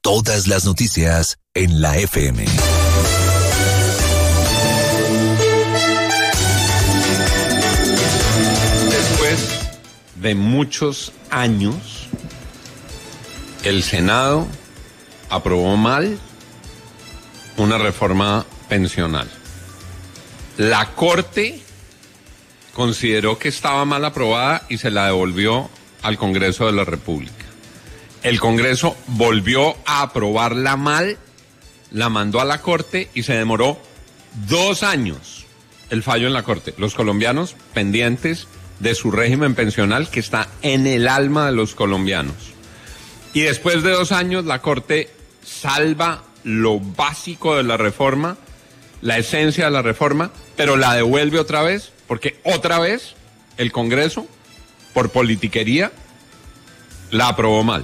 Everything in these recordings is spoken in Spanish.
Todas las noticias en la FM. Después de muchos años, el Senado aprobó mal una reforma pensional. La Corte consideró que estaba mal aprobada y se la devolvió al Congreso de la República. El Congreso volvió a aprobarla mal, la mandó a la Corte y se demoró 2 años el fallo en la Corte. Los colombianos pendientes de su régimen pensional que está en el alma de los colombianos. Y después de 2 años la Corte salva lo básico de la reforma, la esencia de la reforma, pero la devuelve otra vez, porque otra vez el Congreso, por politiquería, la aprobó mal.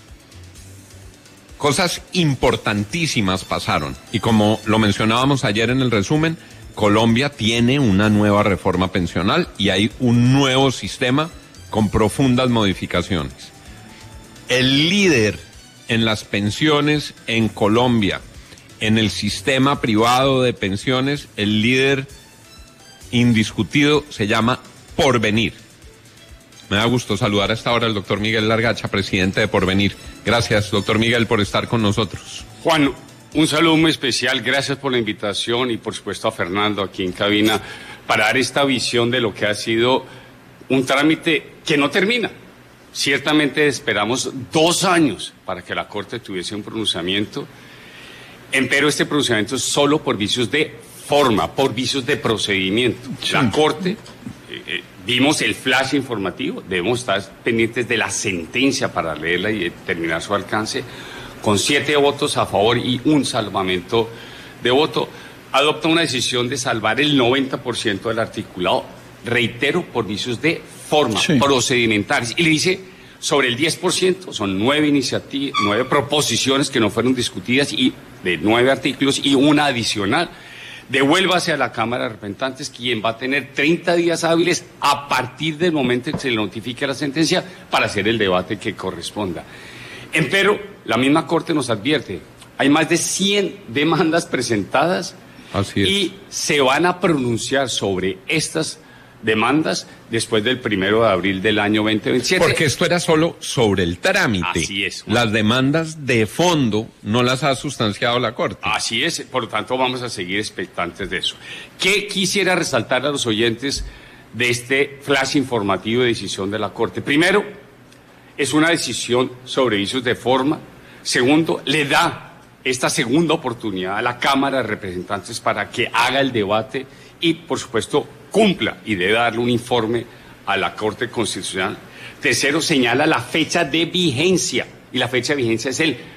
Cosas importantísimas pasaron, y como lo mencionábamos ayer en el resumen, Colombia tiene una nueva reforma pensional y hay un nuevo sistema con profundas modificaciones. El líder en las pensiones en Colombia, en el sistema privado de pensiones, el líder indiscutido se llama Porvenir. Me da gusto saludar a esta hora al doctor Miguel Largacha, presidente de Porvenir. Gracias, doctor Miguel, por estar con nosotros. Juan, un saludo muy especial, gracias por la invitación y por supuesto a Fernando aquí en cabina para dar esta visión de lo que ha sido un trámite que no termina. Ciertamente esperamos 2 años para que la Corte tuviese un pronunciamiento, pero este pronunciamiento es solo por vicios de forma, por vicios de procedimiento. Sí. La Corte, vimos el flash informativo, debemos estar pendientes de la sentencia para leerla y determinar su alcance. Con 7 votos a favor y un salvamento de voto, adopta una decisión de salvar el 90% del articulado, reitero, por vicios de forma, sí, procedimentales. Y le dice, sobre el 10%, son 9 proposiciones que no fueron discutidas, y de 9 artículos y una adicional. Devuélvase a la Cámara de Representantes, quien va a tener 30 días hábiles a partir del momento en que se le notifique la sentencia para hacer el debate que corresponda. Empero, la misma Corte nos advierte, hay más de 100 demandas presentadas. Así es. Y se van a pronunciar sobre estas demandas después del 1 de abril del año 2027. Porque esto era solo sobre el trámite. Así es. Las demandas de fondo no las ha sustanciado la Corte. Así es, por lo tanto vamos a seguir expectantes de eso. ¿Qué quisiera resaltar a los oyentes de este flash informativo de decisión de la Corte? Primero, es una decisión sobre vicios de forma. Segundo, le da esta segunda oportunidad a la Cámara de Representantes para que haga el debate y, por supuesto, cumpla y debe darle un informe a la Corte Constitucional. Tercero, señala la fecha de vigencia, y la fecha de vigencia es el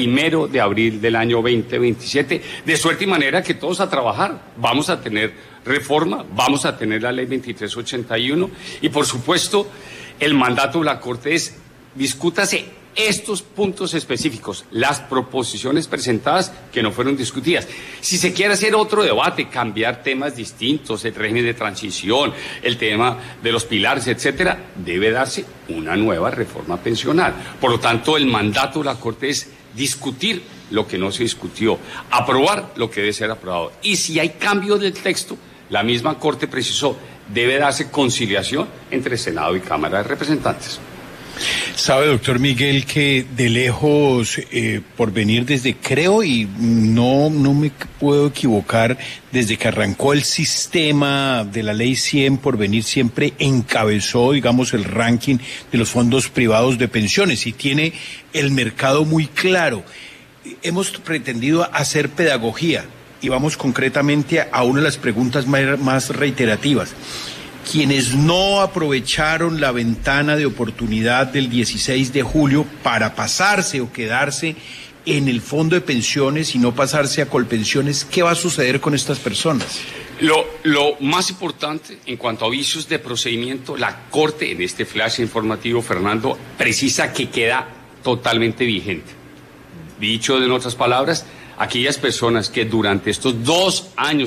1 de abril del año 2027, de suerte y manera que todos a trabajar. Vamos a tener reforma, vamos a tener la ley 2381, y por supuesto, el mandato de la Corte es discútase estos puntos específicos, las proposiciones presentadas que no fueron discutidas. Si se quiere hacer otro debate, cambiar temas distintos, el régimen de transición, el tema de los pilares, etcétera, debe darse una nueva reforma pensional. Por lo tanto, el mandato de la Corte es discutir lo que no se discutió, aprobar lo que debe ser aprobado. Y si hay cambios del texto, la misma Corte precisó, debe darse conciliación entre Senado y Cámara de Representantes. Sabe, doctor Miguel, que de lejos, Porvenir desde, creo, y no me puedo equivocar, desde que arrancó el sistema de la ley 100, Porvenir siempre encabezó, digamos, el ranking de los fondos privados de pensiones y tiene el mercado muy claro. Hemos pretendido hacer pedagogía y vamos concretamente a una de las preguntas más reiterativas. Quienes no aprovecharon la ventana de oportunidad del 16 de julio para pasarse o quedarse en el fondo de pensiones y no pasarse a Colpensiones, ¿qué va a suceder con estas personas? Lo más importante en cuanto a vicios de procedimiento, la Corte en este flash informativo, Fernando, precisa que queda totalmente vigente. Dicho en otras palabras, aquellas personas que durante estos 2 años